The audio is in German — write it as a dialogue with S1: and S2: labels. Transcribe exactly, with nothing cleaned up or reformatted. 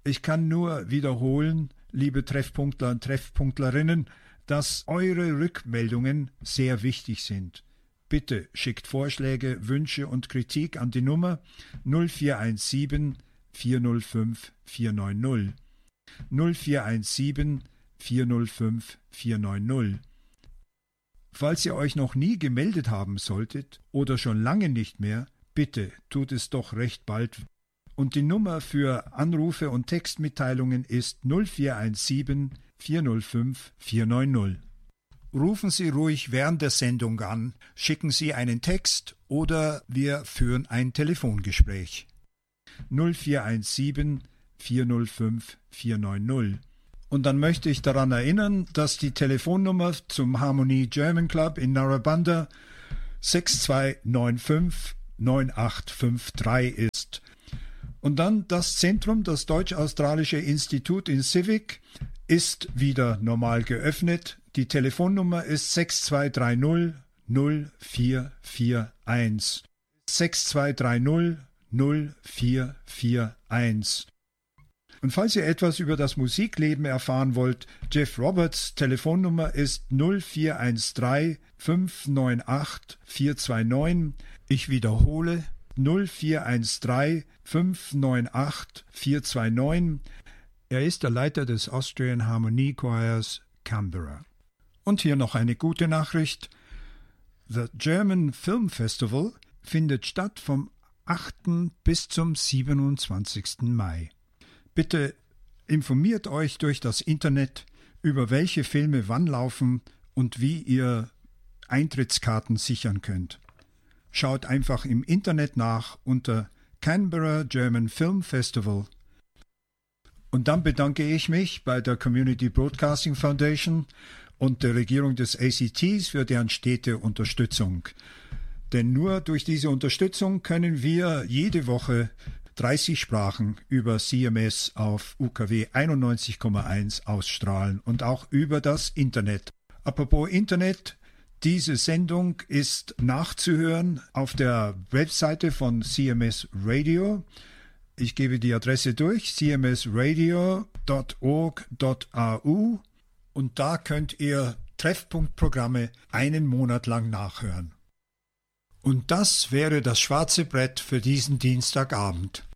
S1: Ich kann nur wiederholen, liebe Treffpunktler und Treffpunktlerinnen, dass eure Rückmeldungen sehr wichtig sind. Bitte schickt Vorschläge, Wünsche und Kritik an die Nummer null vier eins sieben, vier null fünf, vier neun null. null vier eins sieben, vier null fünf, vier neun null. Falls ihr euch noch nie gemeldet haben solltet oder schon lange nicht mehr, bitte tut es doch recht bald. Und die Nummer für Anrufe und Textmitteilungen ist null vier eins sieben, vier null fünf, vier neun null. Rufen Sie ruhig während der Sendung an, schicken Sie einen Text oder wir führen ein Telefongespräch. null vier eins sieben, vier null fünf, vier neun null. Und dann möchte ich daran erinnern, dass die Telefonnummer zum Harmonie German Club in Narrabanda sechs zwei neun fünf, neun acht fünf drei ist. Und dann das Zentrum, das Deutsch-Australische Institut in Civic, ist wieder normal geöffnet. Die Telefonnummer ist sechs zwei drei null, null vier vier eins. sechs zwei drei null, null vier vier eins. Und falls ihr etwas über das Musikleben erfahren wollt, Jeff Roberts Telefonnummer ist null vier eins drei, fünf neun acht, vier zwei neun. Ich wiederhole null vier eins drei, fünf neun acht, vier zwei neun. Er ist der Leiter des Austrian Harmony Choirs Canberra. Und hier noch eine gute Nachricht. The German Film Festival findet statt vom achten bis zum siebenundzwanzigsten Mai. Bitte informiert euch durch das Internet, über welche Filme wann laufen und wie ihr Eintrittskarten sichern könnt. Schaut einfach im Internet nach unter Canberra German Film Festival. Und dann bedanke ich mich bei der Community Broadcasting Foundation und der Regierung des A C Ts für deren stete Unterstützung. Denn nur durch diese Unterstützung können wir jede Woche dreißig Sprachen über C M S auf U K W einundneunzig Komma eins ausstrahlen und auch über das Internet. Apropos Internet, diese Sendung ist nachzuhören auf der Webseite von C M S Radio. Ich gebe die Adresse durch, c m s radio dot org dot a u, und da könnt ihr Treffpunktprogramme einen Monat lang nachhören. Und das wäre das schwarze Brett für diesen Dienstagabend.